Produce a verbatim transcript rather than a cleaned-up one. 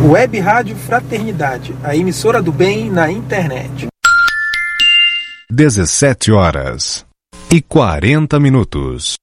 Web Rádio Fraternidade, a emissora do bem na internet. dezessete horas e quarenta minutos.